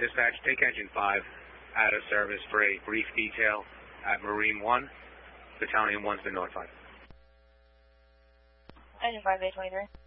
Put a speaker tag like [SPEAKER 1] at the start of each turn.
[SPEAKER 1] Dispatch, take engine 5 out of service for a brief detail at Marine 1. Battalion 1's been notified.
[SPEAKER 2] Engine 5, 823.